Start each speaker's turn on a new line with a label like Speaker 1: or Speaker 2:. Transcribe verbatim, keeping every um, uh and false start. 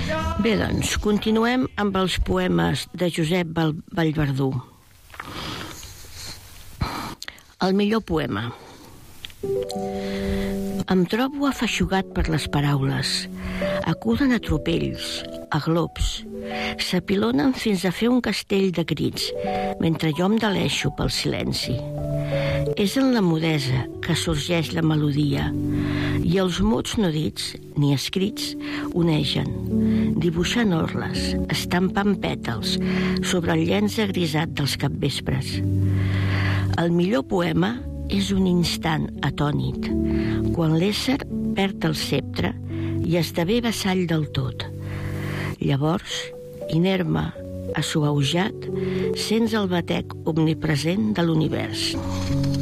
Speaker 1: Bé, doncs, continuem amb els poemes de Josep Val- Vallverdú. El millor poema. Em trobo afeixugat per les paraules. Acuden atropells, a glops. S'apilonen fins a fer un castell de crits, mentre jo em deleixo pel silenci. És en la mudesa que sorgeix la melodia, i els mots no dits ni escrits onegen, dibuixant orles, estampant pètals sobre el llenç agrisat dels capvespres. El millor poema és un instant atònit, quan l'ésser perd el ceptre i esdevé vassall del tot. Llavors, inerme, assuaujat, sents el batec omnipresent de l'univers.